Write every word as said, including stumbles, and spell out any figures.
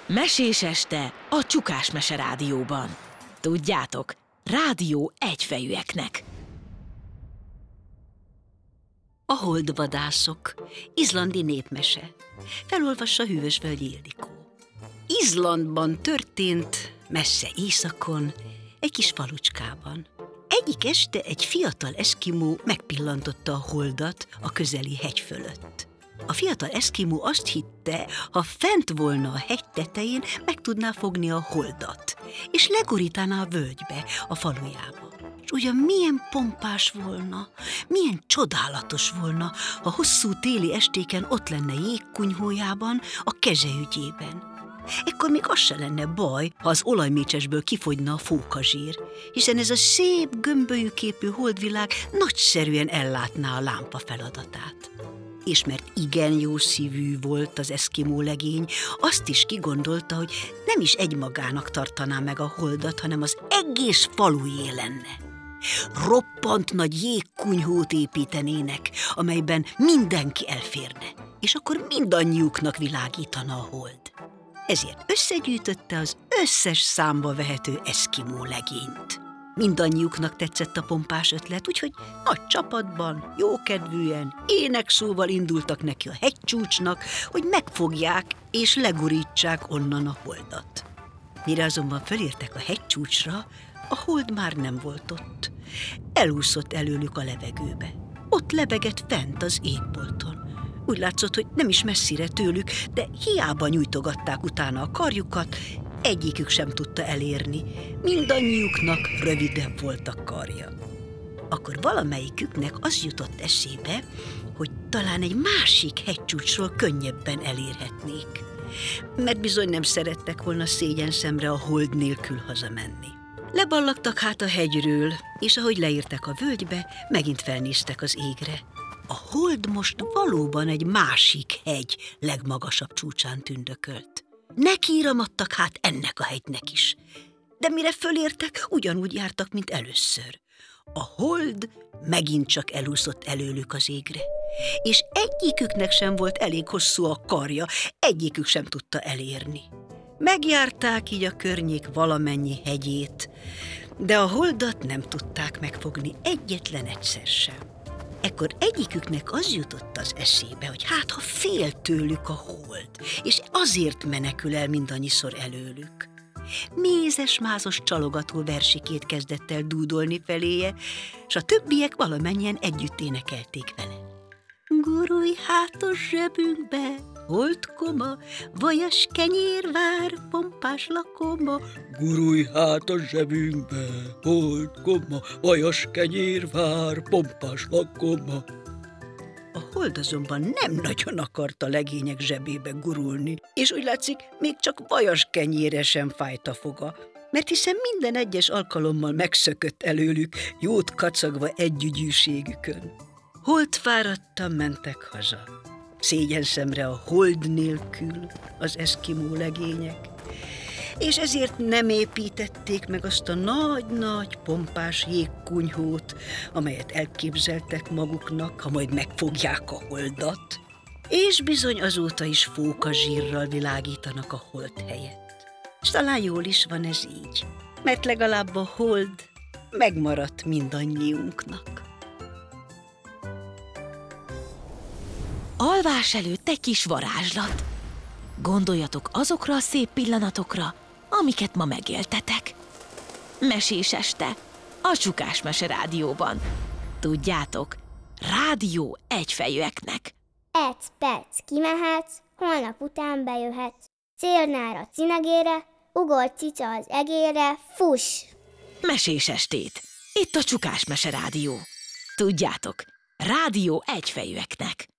Mesés este a Csukás Mese Rádióban. Tudjátok, rádió egyfejűeknek. A holdvadászok, izlandi népmese. Felolvassa Hűvösvölgyi Ildikó. Izlandban történt, messze északon, egy kis falucskában. Egyik este egy fiatal eszkimó megpillantotta a holdat a közeli hegy fölött. A fiatal eszkimó azt hitte, ha fent volna a hegy tetején, meg tudná fogni a holdat, és legurítaná a völgybe, a falujába. És ugyan milyen pompás volna, milyen csodálatos volna, ha hosszú téli estéken ott lenne jégkunyhójában, a kezeügyében. Ekkor még az se lenne baj, ha az olajmécsesből kifogyna a fókazsír, hiszen ez a szép gömbölyű képű holdvilág nagyszerűen ellátná a lámpa feladatát. És mert igen jó szívű volt az eszkimó legény, azt is kigondolta, hogy nem is egymagának tartaná meg a holdat, hanem az egész falujé lenne. Roppant nagy jégkunyhót építenének, amelyben mindenki elférne, és akkor mindannyiuknak világítana a hold. Ezért összegyűjtötte az összes számba vehető eszkimó legényt. Mindannyiuknak tetszett a pompás ötlet, úgyhogy nagy csapatban, jókedvűen, énekszóval indultak neki a hegycsúcsnak, hogy megfogják és legurítsák onnan a holdat. Mire azonban fölértek a hegycsúcsra, a hold már nem volt ott. Elúszott előlük a levegőbe. Ott lebegett fent az égbolton. Úgy látszott, hogy nem is messzire tőlük, de hiába nyújtogatták utána a karjukat, egyikük sem tudta elérni. Mindannyiuknak rövidebb volt a karja. Akkor valamelyiküknek az jutott eszébe, hogy talán egy másik hegycsúcsról könnyebben elérhetnék. Mert bizony nem szerettek volna szégyenszemre a hold nélkül hazamenni. Leballagtak hát a hegyről, és ahogy leértek a völgybe, megint felnéztek az égre. A hold most valóban egy másik hegy legmagasabb csúcsán tündökölt. Nekiíramadtak hát ennek a hegynek is, de mire fölértek, ugyanúgy jártak, mint először. A hold megint csak elúszott előlük az égre, és egyiküknek sem volt elég hosszú a karja, egyikük sem tudta elérni. Megjárták így a környék valamennyi hegyét, de a holdat nem tudták megfogni egyetlen egyszer sem. Ekkor egyiküknek az jutott az eszébe, hogy hát ha fél tőlük a hold, és azért menekül el mindannyiszor előlük. Mézes-mázos csalogató versikét kezdett el dúdolni feléje, s a többiek valamennyien együtt énekelték vele. Gurulj hát a zsebünkbe, holdkoma, vajas kenyér vár, pompás lakoma. Gurulj hát a zsebünkbe, holdkoma, vajas kenyér vár, pompás lakoma. A hold azonban nem nagyon akart a legények zsebébe gurulni, és úgy látszik, még csak vajas kenyére sem fájt a foga, mert hiszen minden egyes alkalommal megszökött előlük, jót kacagva együgyűségükön. Holdfáradtan mentek haza. Szégyenszemre a hold nélkül az eszkimó legények, és ezért nem építették meg azt a nagy-nagy pompás jégkunyhót, amelyet elképzeltek maguknak, ha majd megfogják a holdat, és bizony azóta is fókazsírral világítanak a hold helyett. És talán jól is van ez így, mert legalább a hold megmaradt mindannyiunknak. Alvás előtt egy kis varázslat. Gondoljatok azokra a szép pillanatokra, amiket ma megéltetek. Mesés este a Csukás Mese Rádióban. Tudjátok, rádió egyfejűeknek. Egy perc kimehetsz, holnap után bejöhetsz. Célnára cinegére, ugorj cica az egére, fuss! Mesés estét, itt a Csukás Mese Rádió. Tudjátok, rádió egyfejűeknek.